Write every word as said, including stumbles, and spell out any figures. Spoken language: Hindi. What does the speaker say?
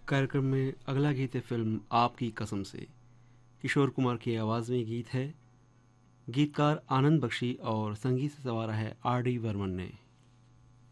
कार्यक्रम में अगला गीत है फिल्म आपकी कसम से। किशोर कुमार की आवाज़ में गीत है। गीतकार आनंद बख्शी और संगीत से संवारा है आर डी बर्मन ने।